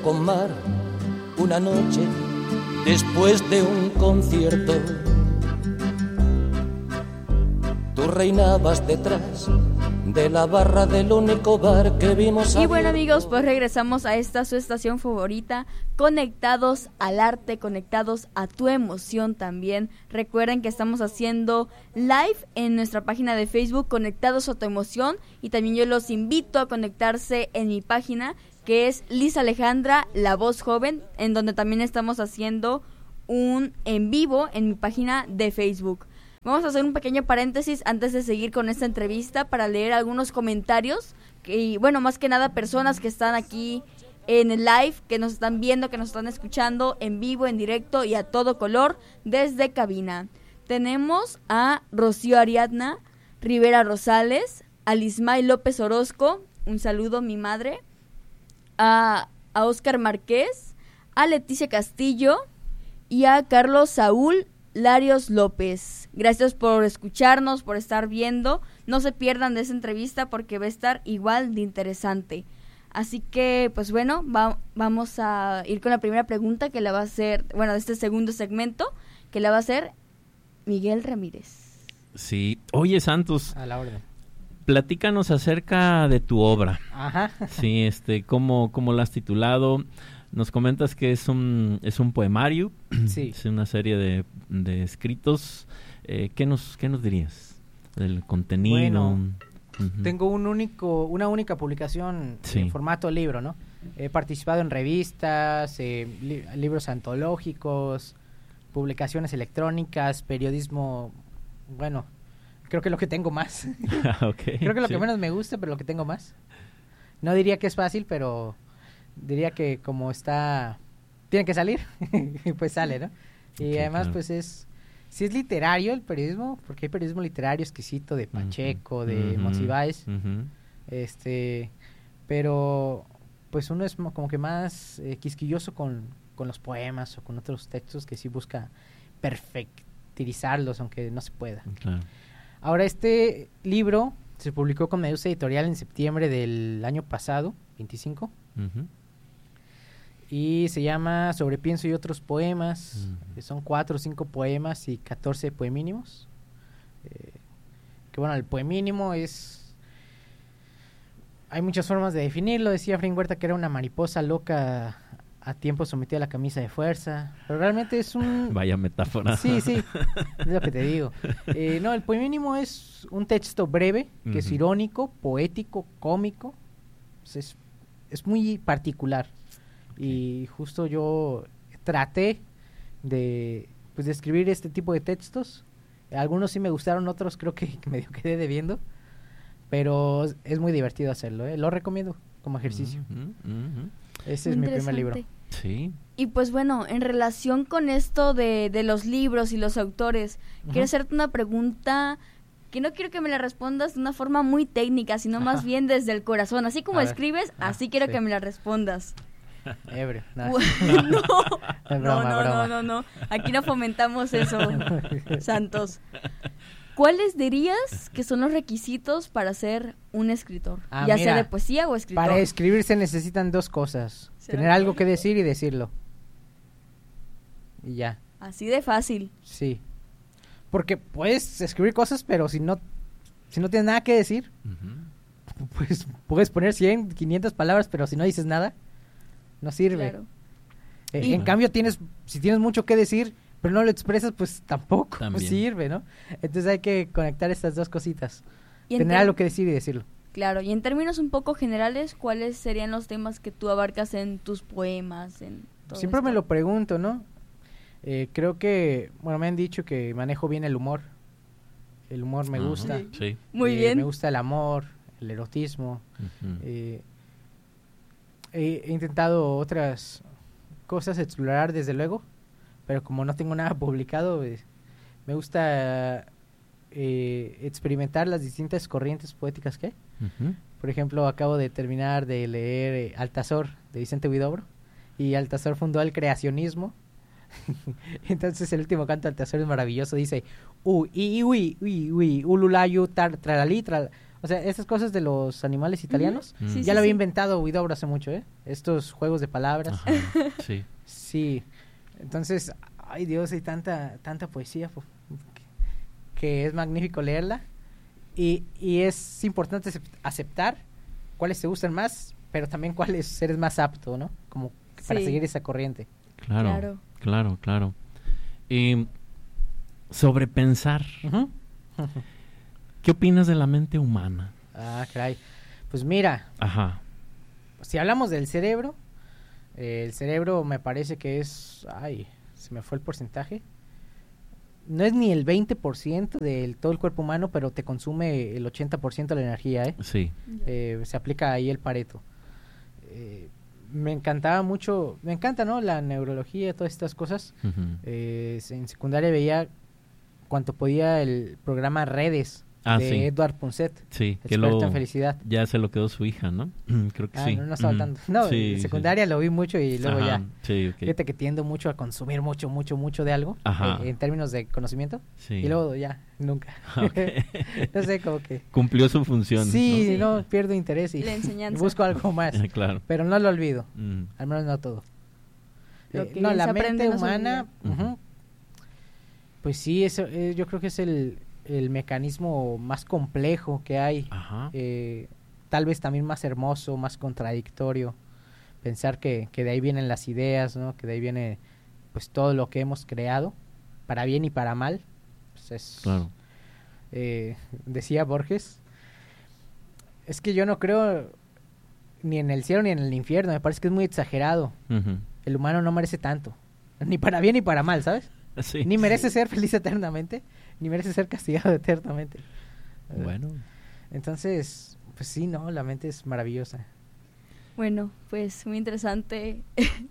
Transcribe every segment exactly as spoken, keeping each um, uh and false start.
con mar, una noche después de un concierto. Tú reinabas detrás de la barra del único bar que vimos. Y bueno, amigos, pues regresamos a esta su estación favorita, conectados al arte, conectados a tu emoción también. Recuerden que estamos haciendo live en nuestra página de Facebook, Conectados a tu emoción, y también yo los invito a conectarse en mi página, que es Liz Alejandra, la voz joven, en donde también estamos haciendo un en vivo en mi página de Facebook. Vamos a hacer un pequeño paréntesis antes de seguir con esta entrevista para leer algunos comentarios y bueno, más que nada personas que están aquí en el live, que nos están viendo, que nos están escuchando en vivo, en directo y a todo color desde cabina. Tenemos a Rocío Ariadna Rivera Rosales, a Lismay López Orozco, un saludo mi madre, a, a Óscar Márquez, a Leticia Castillo y a Carlos Saúl Larios López. Gracias por escucharnos, por estar viendo. No se pierdan de esa entrevista porque va a estar igual de interesante. Así que, pues bueno, va, vamos a ir con la primera pregunta que la va a hacer, bueno, de este segundo segmento, que la va a hacer Miguel Ramírez. Sí. Oye, Santos. A la orden. Platícanos acerca de tu obra. Ajá. Sí, este, ¿cómo, cómo la has titulado? Nos comentas que es un es un poemario, sí. Es una serie de, de escritos. Eh, ¿qué nos qué nos dirías del contenido? Bueno, uh-huh. Tengo un único una única publicación sí. en formato libro, ¿no? He participado en revistas, eh, li- libros antológicos, publicaciones electrónicas, periodismo. Bueno, creo que lo que tengo más. Okay, creo que lo sí. que menos me gusta, pero lo que tengo más. No diría que es fácil, pero diría que como está, tiene que salir, pues sale, ¿no? Y okay, además, claro. pues es, si es literario el periodismo, porque hay periodismo literario exquisito de Pacheco, uh-huh. de uh-huh. Monsiváis, uh-huh. este, pero pues uno es como que más eh, quisquilloso con, con los poemas o con otros textos que sí busca perfectizarlos, aunque no se pueda. Claro. Ahora, este libro se publicó con Medusa Editorial en septiembre del año pasado, veinticinco. Uh-huh. Y se llama Sobre Pienso y otros poemas. Uh-huh. Son cuatro o cinco poemas y catorce poemínimos. Eh, que bueno, el poemínimo es... Hay muchas formas de definirlo. Decía Efraín Huerta que era una mariposa loca a tiempo sometida a la camisa de fuerza. Pero realmente es un... Vaya metáfora. Sí, sí, es lo que te digo. Eh, no, el poemínimo es un texto breve, que uh-huh. es irónico, poético, cómico. Pues es, es muy particular. Y justo yo traté de, pues, de escribir este tipo de textos. Algunos sí me gustaron, otros creo que, que medio quedé debiendo. Pero es muy divertido hacerlo, ¿eh? Lo recomiendo como ejercicio. Uh-huh, uh-huh. Ese es mi primer libro. Sí. Y pues bueno, en relación con esto de, de los libros y los autores, uh-huh. quiero hacerte una pregunta que no quiero que me la respondas de una forma muy técnica, sino Ajá. más bien desde el corazón. Así como escribes, ah, así quiero sí. que me la respondas. Ebrio. No, no, broma, no, no, broma. no, no, no. Aquí no fomentamos eso, Santos. ¿Cuáles dirías que son los requisitos para ser un escritor? Ah, ya mira, sea de poesía o escritor. Para escribir se necesitan dos cosas. Tener algo que decir y decirlo. Y ya. Así de fácil. Sí. Porque puedes escribir cosas, pero si no si no tienes nada que decir, uh-huh. pues puedes poner cien, quinientas palabras, pero si no dices nada, no sirve. Claro. Eh, y, en cambio, tienes si tienes mucho que decir, pero no lo expresas, pues tampoco pues, sirve, ¿no? Entonces hay que conectar estas dos cositas. Tener algo que decir y decirlo. Claro, y en términos un poco generales, ¿cuáles serían los temas que tú abarcas en tus poemas? En todo Siempre esto? me lo pregunto, ¿no? Eh, creo que, bueno, me han dicho que manejo bien el humor. El humor me uh-huh. gusta. Sí. Muy eh, bien. Me gusta el amor, el erotismo. Uh-huh. Eh, he, he intentado otras cosas explorar, desde luego, pero como no tengo nada publicado, eh, me gusta eh, experimentar las distintas corrientes poéticas que hay. Uh-huh. Por ejemplo, acabo de terminar de leer eh, Altazor, de Vicente Huidobro, y Altazor fundó el creacionismo. Entonces el último canto del Altazor es maravilloso, dice u i ui ui ui ululayu tar tralali tral, O sea, esas cosas de los animales italianos, Uh-huh. Mm. Sí, ya sí, lo había sí. inventado Huidobro hace mucho, ¿eh? Estos juegos de palabras. Ajá, sí. Sí. Entonces, ay Dios, hay tanta tanta poesía po, que, que es magnífico leerla. Y, y es importante acep- aceptar cuáles te gustan más, pero también cuáles eres más apto, ¿no? Como para Sí. seguir esa corriente. Claro, Claro. claro, claro. Y sobrepensar. Ujú. ¿Qué opinas de la mente humana? Ah, caray. Pues mira, Ajá. si hablamos del cerebro, eh, el cerebro me parece que es... Ay, se me fue el porcentaje. No es ni el veinte por ciento del todo el cuerpo humano, pero te consume el ochenta por ciento de la energía, ¿eh? Sí. Eh, se aplica ahí el Pareto. Eh, me encantaba mucho, me encanta, ¿no? La neurología, todas estas cosas. Ujú. Eh, en secundaria veía cuanto podía el programa Redes Ah, de sí. Edward Punset, Sí, que experto lo, en felicidad. ya se lo quedó su hija, ¿no? Creo que Ah, sí. no, no estaba Ujú. tanto. No, Sí, en sí. secundaria lo vi mucho y luego Ajá, ya. Sí, ok. Fíjate que tiendo mucho a consumir mucho, mucho, mucho de algo Ajá. eh, en términos de conocimiento Sí. y luego ya, nunca. Ok. No sé, como que... Cumplió su función. Sí, ¿no? no, pierdo interés y La enseñanza. busco algo más, ¿no? Claro. pero no lo olvido, Mm. al menos no todo. Lo Eh, que no, bien la se aprende mente no se humana, olvida. ujú, Ujú. pues sí, eso, eh, yo creo que es el, el mecanismo más complejo que hay. Ajá. Eh, tal vez también más hermoso, más contradictorio, pensar que, que de ahí vienen las ideas, ¿no? Que de ahí viene pues todo lo que hemos creado, para bien y para mal. Pues es, Claro. eh, decía Borges, es que yo no creo ni en el cielo ni en el infierno, me parece que es muy exagerado. Ujú. El humano no merece tanto, ni para bien ni para mal, ¿sabes? Sí. Ni merece ser feliz eternamente, ni merece ser castigado eternamente. Eh, Bueno. Entonces, pues sí, no, la mente es maravillosa. Bueno, pues muy interesante.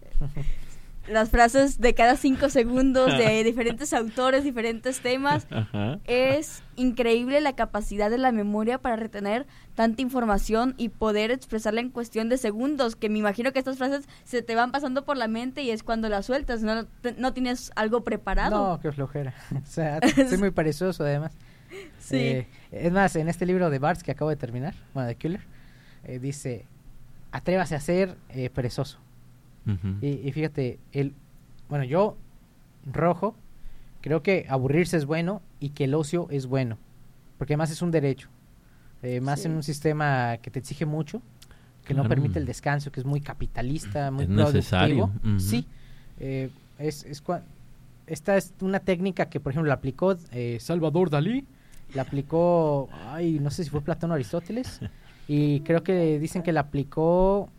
Las frases de cada cinco segundos de diferentes autores, diferentes temas. Ajá. Es increíble la capacidad de la memoria para retener tanta información y poder expresarla en cuestión de segundos, que me imagino que estas frases se te van pasando por la mente y es cuando las sueltas, no, te- no tienes algo preparado. No, qué flojera. O sea, soy muy perezoso además. Sí. Eh, es más, en este libro de Barthes que acabo de terminar, bueno, de Kühler, eh, dice, atrévase a ser eh, perezoso. Ujú. Y, y fíjate, el, bueno, yo, rojo, creo que aburrirse es bueno y que el ocio es bueno, porque además es un derecho, eh, más Sí. en un sistema que te exige mucho, que no Claro. permite el descanso, que es muy capitalista, muy Es productivo. necesario. Ujú. Sí, eh, es, es cua- esta es una técnica que, por ejemplo, la aplicó eh, Salvador Dalí, la aplicó, ay, no sé si fue Platón o Aristóteles, y creo que dicen que la aplicó...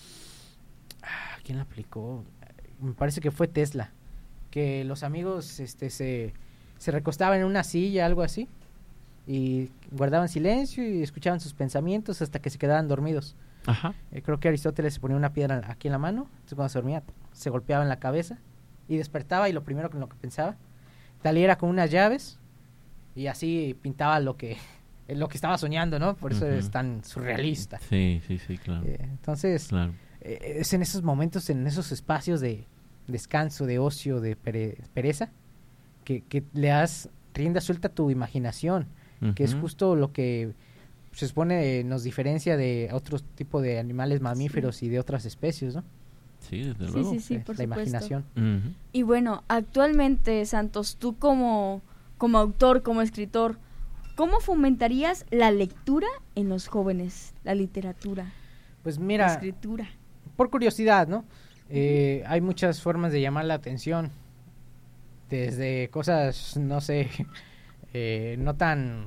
Ah, ¿quién la aplicó? Me parece que fue Tesla, que los amigos este, se, se recostaban en una silla, algo así, y guardaban silencio y escuchaban sus pensamientos hasta que se quedaban dormidos. Ajá. Eh, creo que Aristóteles se ponía una piedra aquí en la mano, entonces cuando se dormía se golpeaba en la cabeza y despertaba y lo primero que, en lo que pensaba, Dalí era con unas llaves y así pintaba lo que, lo que estaba soñando, ¿no? Por eso Ujú. es tan surrealista. Sí, sí, sí, claro. Eh, entonces... Claro. Eh, es en esos momentos, en esos espacios de descanso, de ocio, de pere- pereza, que, que le das rienda suelta a tu imaginación, que es Ujú. justo lo que se supone eh, nos diferencia de otro tipo de animales mamíferos y de otras especies, ¿no? Sí, desde Sí, luego. sí, sí, Eh, por la supuesto. imaginación. Ujú. Y bueno, actualmente, Santos, tú como, como autor, como escritor, ¿cómo fomentarías la lectura en los jóvenes, la literatura, Pues la mira, escritura? por curiosidad, ¿no? Eh, hay muchas formas de llamar la atención, desde cosas, no sé, eh, no tan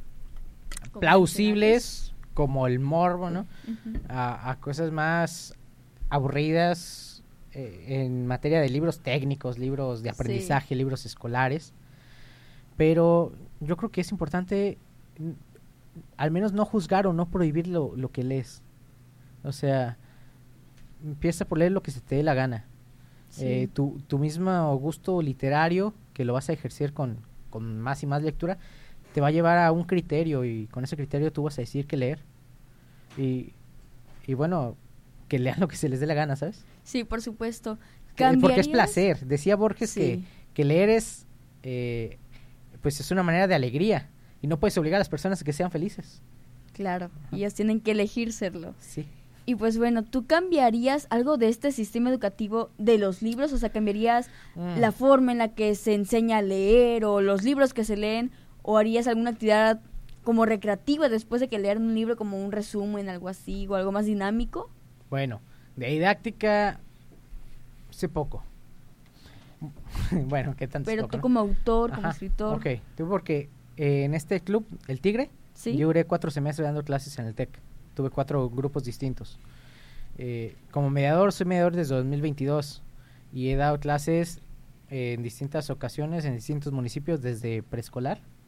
plausibles como el morbo, ¿no? Ujú. A, a cosas más aburridas eh, en materia de libros técnicos, libros de aprendizaje, libros escolares. Pero yo creo que es importante mm, al menos no juzgar o no prohibir lo, lo que lees. O sea, empieza por leer lo que se te dé la gana. Sí. Eh, tu, tu mismo gusto literario, que lo vas a ejercer con, con más y más lectura, te va a llevar a un criterio y con ese criterio tú vas a decir qué leer. Y, y bueno, que lean lo que se les dé la gana, ¿sabes? Sí, por supuesto. Que- Porque es ¿Cambiarías? placer. Decía Borges Sí. que, que leer es, eh, pues es una manera de alegría y no puedes obligar a las personas a que sean felices. Claro, y ellos tienen que elegir serlo. Sí. Y pues bueno, ¿tú cambiarías algo de este sistema educativo de los libros? O sea, ¿cambiarías Mm. la forma en la que se enseña a leer o los libros que se leen? ¿O harías alguna actividad como recreativa después de que leer un libro, como un resumen, algo así, o algo más dinámico? Bueno, de didáctica sé poco. Bueno, ¿qué tanto? Pero poco, tú no? como autor, como Ajá, escritor. Ok, tú porque eh, en este club, El Tigre, ¿Sí? yo duré cuatro semestres dando clases en el TEC. Tuve cuatro grupos distintos. Eh, como mediador, soy mediador desde dos mil veintidós y he dado clases eh, en distintas ocasiones en distintos municipios desde preescolar